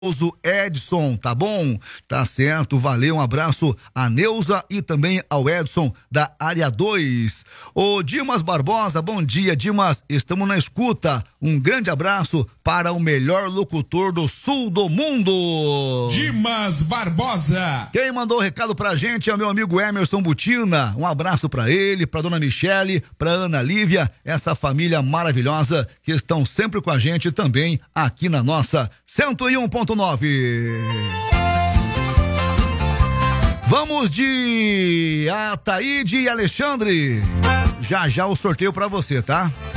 Edson, tá bom? Tá certo, valeu, um abraço a Neuza e também ao Edson da área 2. Ô Dimas Barbosa, bom dia, Dimas, estamos na escuta, um grande abraço para o melhor locutor do sul do mundo. Dimas Barbosa. Quem mandou o recado pra gente é o meu amigo Emerson Butina, um abraço pra ele, pra dona Michele, pra Ana Lívia, essa família maravilhosa que estão sempre com a gente também aqui na nossa 101.9. Vamos de Ataíde e Alexandre. Já já o sorteio pra você, tá?